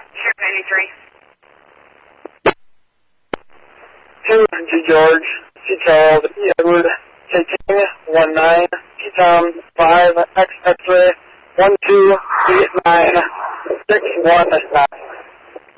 Sheriff 93. To G. George, C. Charles, E. Edward, K. King, 19, T. Tom, 5, X. X-ray, 12, 8, 9, 6, 1, stop.